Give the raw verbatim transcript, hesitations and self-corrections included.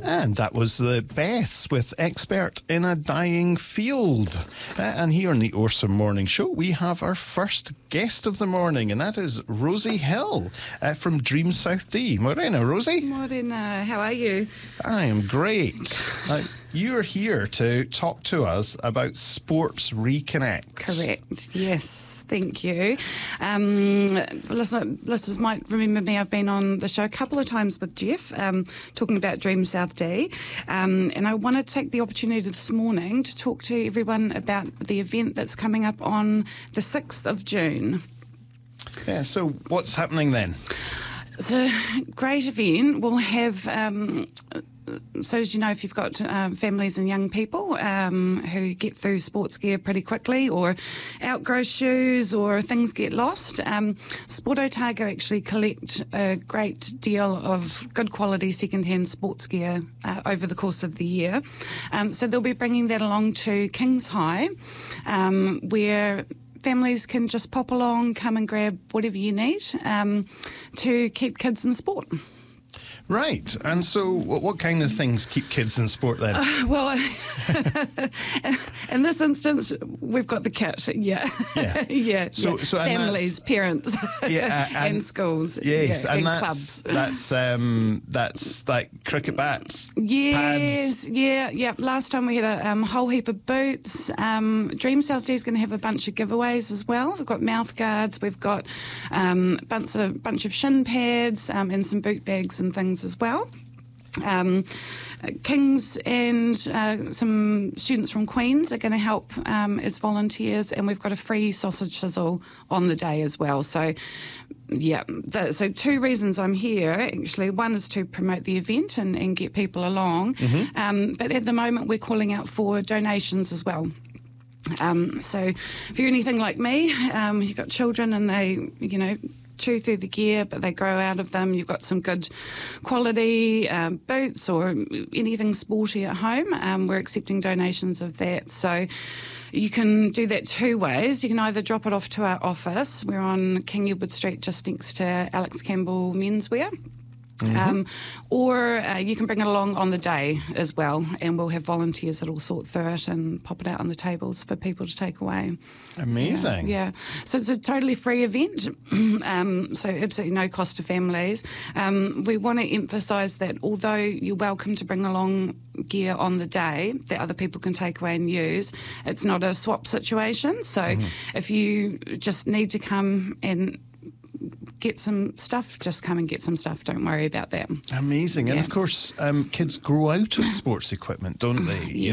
And that was the Beths with Expert in a Dying Field. Uh, and here on the Awesome Morning Show, we have our first guest of the morning, and that is Rosie Hill uh, from Dream South Dee. Morena, Rosie. Morena, how are you? I am great. uh, you're here to talk to us about Sports Reconnect. Correct, yes, thank you. Um, listen, listeners might remember me, I've been on the show a couple of times with Jeff, um, talking about Dream South Dee, um, and I want to take the opportunity this morning to talk to everyone about the event that's coming up on the sixth of June. Yeah, so what's happening then? It's a great event. We'll have... Um, So as you know, if you've got uh, families and young people um, who get through sports gear pretty quickly, or outgrow shoes, or things get lost, um, Sport Otago actually collect a great deal of good quality second-hand sports gear uh, over the course of the year. Um, so they'll be bringing that along to Kings High, um, where families can just pop along, come and grab whatever you need um, to keep kids in sport. Right, and so what, what kind of things keep kids in sport then? Uh, well, in this instance, we've got the kit, yeah. Yeah. yeah, so, yeah. so Families, parents, yeah, uh, and, and schools, yes, yeah, and, and that's, clubs. That's, um, that's like cricket bats, Yes, pads. yeah, yeah. Last time we had a um, whole heap of boots. Um, Dream South Dee is going to have a bunch of giveaways as well. We've got mouth guards, we've got um, a bunch of, bunch of shin pads um, and some boot bags and things as well. Um, Kings and uh, some students from Queen's are going to help um, as volunteers, and we've got a free sausage sizzle on the day as well. So, yeah, that, so two reasons I'm here, actually. One is to promote the event and, and get people along, mm-hmm. um, but at the moment we're calling out for donations as well. Um, so if you're anything like me, um, you've got children and they, you know, chew through the gear, but they grow out of them. You've got some good quality um, boots or anything sporty at home. Um, we're accepting donations of that. So you can do that two ways. You can either drop it off to our office. We're on King Edward Street, just next to Alex Campbell Menswear. Mm-hmm. Um, or uh, you can bring it along on the day as well, and we'll have volunteers that will sort through it and pop it out on the tables for people to take away. Amazing. Yeah, yeah. So it's a totally free event, um, so absolutely no cost to families. Um, we want to emphasise that although you're welcome to bring along gear on the day that other people can take away and use, it's not a swap situation. So mm-hmm. if you just need to come and get some stuff, just come and get some stuff. Don't worry about that. Amazing. Yeah. And of course, um, kids grow out of sports equipment, don't they? Yeah. You